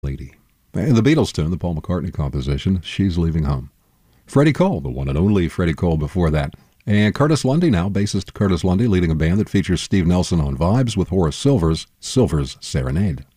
Lady. And the Beatles tune, the Paul McCartney composition, She's Leaving Home. Freddie Cole, the one and only Freddie Cole before that. And Curtis Lundy now, bassist Curtis Lundy, leading a band that features Steve Nelson on vibes with Horace Silver's Serenade.